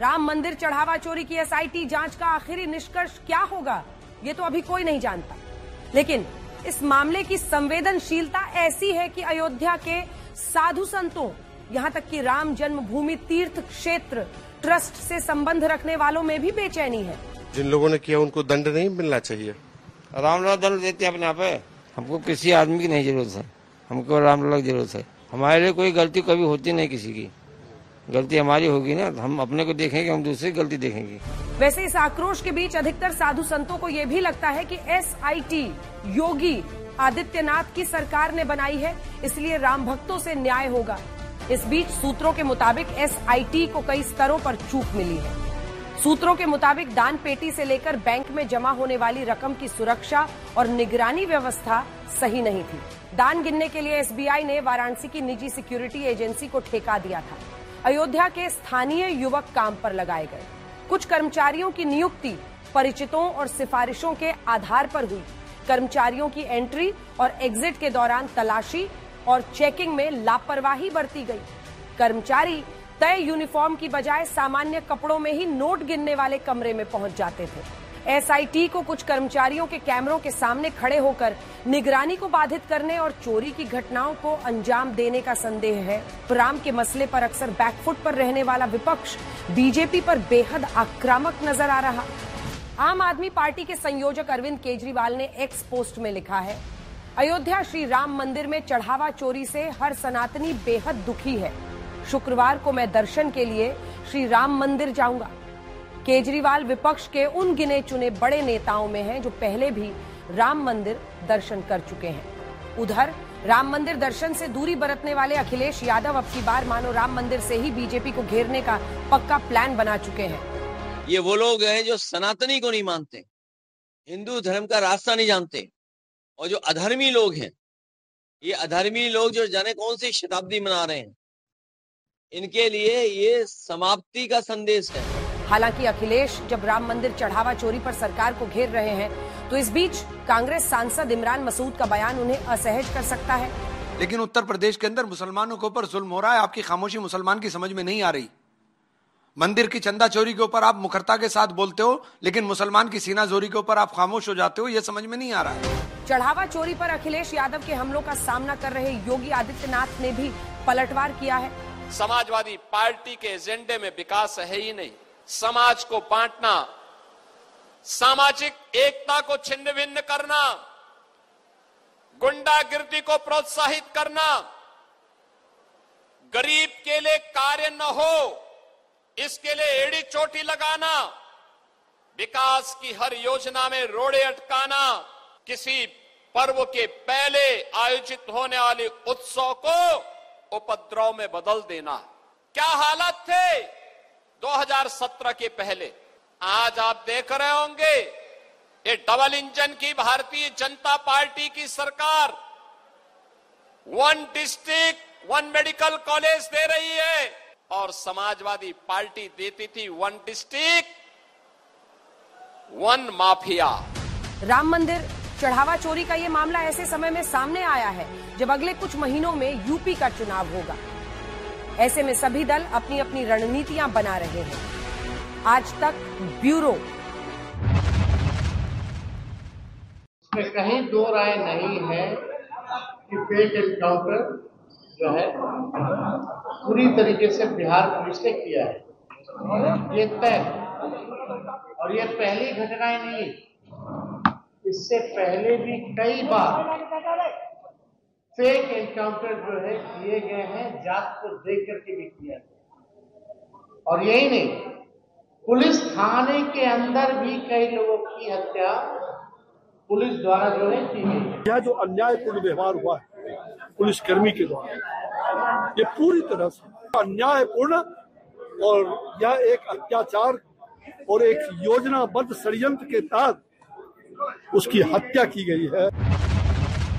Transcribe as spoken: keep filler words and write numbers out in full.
राम मंदिर चढ़ावा चोरी की एसआईटी जांच का आखिरी निष्कर्ष क्या होगा, ये तो अभी कोई नहीं जानता। लेकिन इस मामले की संवेदनशीलता ऐसी है कि अयोध्या के साधु संतों, यहां तक कि राम जन्मभूमि तीर्थ क्षेत्र ट्रस्ट से संबंध रखने वालों में भी बेचैनी है। जिन लोगों ने किया उनको दंड नहीं मिलना चाहिए। रामलला दंड देते अपने आप है, हमको किसी आदमी की नहीं जरूरत है, हमको रामलला की जरूरत है। हमारे लिए कोई गलती कभी होती नहीं, किसी की गलती हमारी होगी ना, हम अपने को देखेंगे, हम दूसरी गलती देखेंगे। वैसे इस आक्रोश के बीच अधिकतर साधु संतों को यह भी लगता है कि एसआईटी योगी आदित्यनाथ की सरकार ने बनाई है, इसलिए राम भक्तों से न्याय होगा। इस बीच सूत्रों के मुताबिक एसआईटी को कई स्तरों पर चूक मिली है। सूत्रों के मुताबिक दान पेटी से लेकर बैंक में जमा होने वाली रकम की सुरक्षा और निगरानी व्यवस्था सही नहीं थी। दान गिनने के लिए एसबीआई ने वाराणसी की निजी सिक्योरिटी एजेंसी को ठेका दिया था। अयोध्या के स्थानीय युवक काम पर लगाए गए। कुछ कर्मचारियों की नियुक्ति परिचितों और सिफारिशों के आधार पर हुई। कर्मचारियों की एंट्री और एग्जिट के दौरान तलाशी और चेकिंग में लापरवाही बरती गई। कर्मचारी तय यूनिफॉर्म की बजाय सामान्य कपड़ों में ही नोट गिनने वाले कमरे में पहुंच जाते थे। एसआईटी को कुछ कर्मचारियों के कैमरों के सामने खड़े होकर निगरानी को बाधित करने और चोरी की घटनाओं को अंजाम देने का संदेह है। राम के मसले पर अक्सर बैकफुट पर रहने वाला विपक्ष बीजेपी पर बेहद आक्रामक नजर आ रहा। आम आदमी पार्टी के संयोजक अरविंद केजरीवाल ने एक्स पोस्ट में लिखा है, अयोध्या श्री राम मंदिर में चढ़ावा चोरी से हर सनातनी बेहद दुखी है। शुक्रवार को मैं दर्शन के लिए श्री राम मंदिर जाऊंगा। केजरीवाल विपक्ष के उन गिने चुने बड़े नेताओं में हैं जो पहले भी राम मंदिर दर्शन कर चुके हैं। उधर राम मंदिर दर्शन से दूरी बरतने वाले अखिलेश यादव अब की बार मानो राम मंदिर से ही बीजेपी को घेरने का पक्का प्लान बना चुके हैं। ये वो लोग हैं जो सनातनी को नहीं मानते, हिंदू धर्म का रास्ता नहीं जानते, और जो अधर्मी लोग हैं, ये अधर्मी लोग जो जाने कौन सी शताब्दी मना रहे हैं, इनके लिए ये समाप्ति का संदेश है। हालांकि अखिलेश जब राम मंदिर चढ़ावा चोरी पर सरकार को घेर रहे हैं, तो इस बीच कांग्रेस सांसद इमरान मसूद का बयान उन्हें असहज कर सकता है। लेकिन उत्तर प्रदेश के अंदर मुसलमानों के ऊपर जुल्म हो रहा है, आपकी खामोशी मुसलमान की समझ में नहीं आ रही। मंदिर की चंदा चोरी के ऊपर आप मुखरता के साथ बोलते हो, लेकिन मुसलमान की सीना जोरी के ऊपर आप खामोश हो जाते हो, ये समझ में नहीं आ रहा है। चढ़ावा चोरी पर अखिलेश यादव के हमलों का सामना कर रहे योगी आदित्यनाथ ने भी पलटवार किया है। समाजवादी पार्टी के एजेंडे में विकास है ही नहीं, समाज को बांटना, सामाजिक एकता को छिन्न भिन्न करना, गुंडागिर्दी को प्रोत्साहित करना, गरीब के लिए कार्य न हो इसके लिए एड़ी चोटी लगाना, विकास की हर योजना में रोड़े अटकाना, किसी पर्व के पहले आयोजित होने वाले उत्सव को उपद्रव में बदल देना। क्या हालत थे दो हज़ार सत्रह के पहले, आज आप देख रहे होंगे ये डबल इंजन की भारतीय जनता पार्टी की सरकार one district one medical college दे रही है, और समाजवादी पार्टी देती थी one district one mafia. Ram मंदिर चढ़ावा चोरी का ये मामला ऐसे समय में सामने आया है जब अगले कुछ महीनों में यूपी का चुनाव होगा। ऐसे में सभी दल अपनी अपनी रणनीतियां बना रहे हैं। आज तक ब्यूरो इसमें कहीं दो राय नहीं है कि फेक एनकाउंटर जो है पूरी तरीके से बिहार पुलिस ने किया है, ये तय। और ये पहली घटनाएं नहीं, इससे पहले भी कई बार फेक एनकाउंटर जो है किए गए हैं, जात को देख करके भी किया गया। और यही नहीं, पुलिस थाने के अंदर भी कई लोगों की हत्या पुलिस द्वारा जो है की गई। यह जो अन्यायपूर्ण व्यवहार हुआ है पुलिसकर्मी के द्वारा, ये पूरी तरह से अन्यायपूर्ण और यह एक अत्याचार और एक योजनाबद्ध षड्यंत्र के तहत उसकी हत्या की गई है।